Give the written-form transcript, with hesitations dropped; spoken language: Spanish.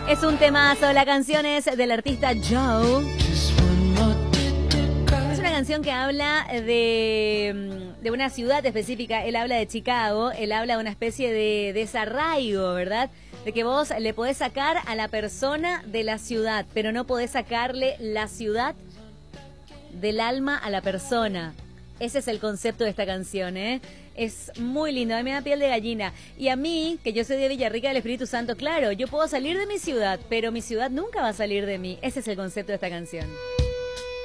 Es un temazo, la canción es del artista Joe. Es una canción que habla de una ciudad específica. Él habla de Chicago, él habla de una especie de desarraigo, ¿verdad? De que vos le podés sacar a la persona de la ciudad, pero no podés sacarle la ciudad del alma a la persona. Ese es el concepto de esta canción, ¿eh? Es muy lindo, a mí me da piel de gallina. Y a mí, que yo soy de Villarrica del Espíritu Santo, claro, yo puedo salir de mi ciudad, pero mi ciudad nunca va a salir de mí. Ese es el concepto de esta canción.